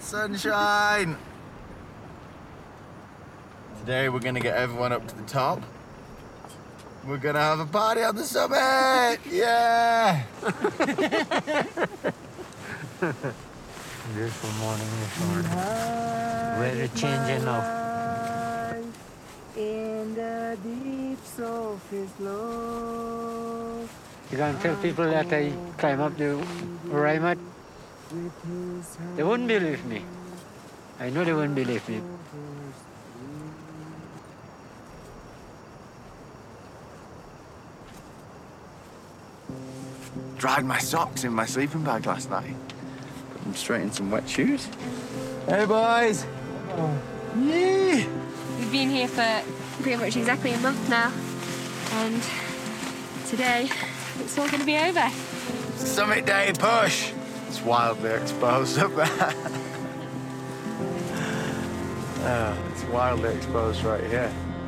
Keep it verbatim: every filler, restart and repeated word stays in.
Sunshine! Today we're gonna get everyone up to the top. We're gonna have a party on the summit! Yeah! Beautiful morning this morning. Weather changing now. In the deeps of his love. You can tell people that I climb up the Raimat. They wouldn't believe me. I know they wouldn't believe me. Dried my socks in my sleeping bag last night. Put them straight in some wet shoes. Hey, boys! Oh. Yeah! We've been here for pretty much exactly a month now, and today it's all going to be over. Summit day push! It's wildly exposed up there. Oh, it's wildly exposed right here.